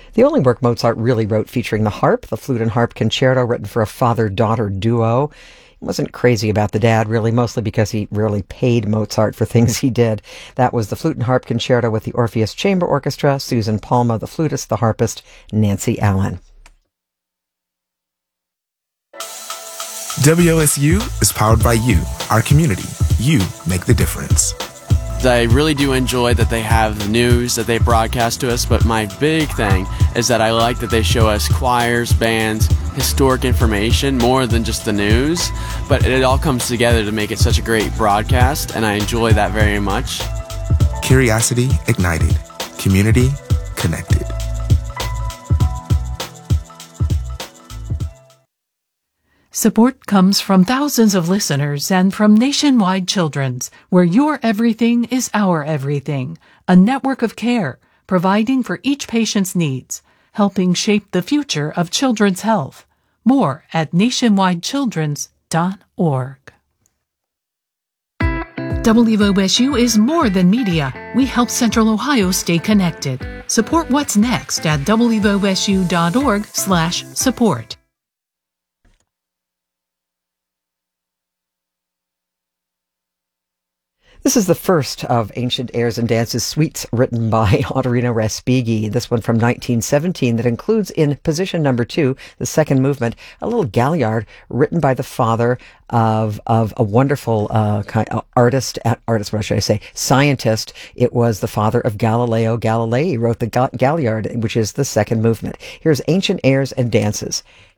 The only work Mozart really wrote featuring the harp, the Flute and Harp Concerto, written for a father-daughter duo. He wasn't crazy about the dad, really, mostly because he rarely paid Mozart for things he did. That was the Flute and Harp Concerto with the Orpheus Chamber Orchestra, Susan Palma, the flutist, the harpist, Nancy Allen. WOSU is powered by you, our community. You make the difference. I really do enjoy that they have the news that they broadcast to us, but my big thing is that I like that they show us choirs, bands, historic information more than just the news, but it all comes together to make it such a great broadcast, and I enjoy that very much. Curiosity ignited. Community connected. Support comes from thousands of listeners and from Nationwide Children's, where your everything is our everything, a network of care, providing for each patient's needs, helping shape the future of children's health. More at nationwidechildrens.org. WOSU is more than media. We help Central Ohio stay connected. Support what's next at wosu.org/support. This is the first of Ancient Airs and Dances suites written by Ottorino Respighi. This one from 1917 that includes in position number 2, the second movement, a little Galliard written by the father of a wonderful scientist. It was the father of Galileo Galilei. He wrote the Galliard, which is the second movement. Here's Ancient Airs and Dances.